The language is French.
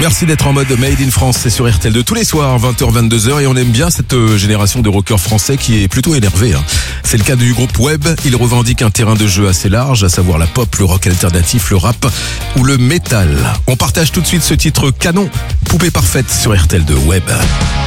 Merci d'être en mode Made in France, c'est sur RTL de tous les soirs, 20h-22h, et on aime bien cette génération de rockers français qui est plutôt énervée. C'est le cas du groupe Web, il revendique un terrain de jeu assez large, à savoir la pop, le rock alternatif, le rap ou le métal. On partage tout de suite ce titre canon, Poupée parfaite sur RTL de Web.